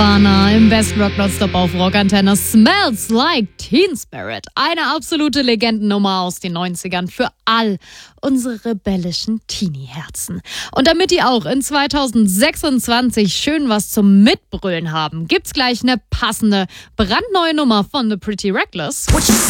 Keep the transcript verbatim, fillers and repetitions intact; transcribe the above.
Nirvana im Best Rock Nonstop auf Rockantenne. Smells Like Teen Spirit. Eine absolute Legendennummer aus den neunzigern für all unsere rebellischen Teenie-Herzen. Und damit die auch in zweitausendsechsundzwanzig schön was zum Mitbrüllen haben, gibt's gleich eine passende, brandneue Nummer von The Pretty Reckless.